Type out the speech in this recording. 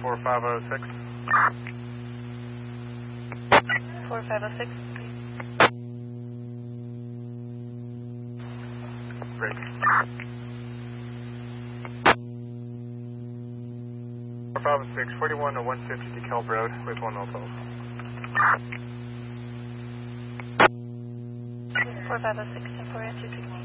4506. 4506. Great. 4506, 41 to 150 DeKalb Road with 1 mile 12. 4506, 10 4 answer 2.